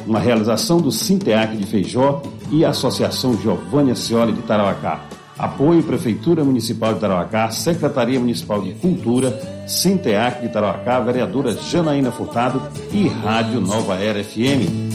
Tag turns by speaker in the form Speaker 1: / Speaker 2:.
Speaker 1: Uma realização do Sinteac de Feijó e Associação Giovânia Scioli de Tarauacá. Apoio Prefeitura Municipal de Tarauacá, Secretaria Municipal de Cultura, Sinteac de Tarauacá, vereadora Janaína Furtado e Rádio Nova Era FM.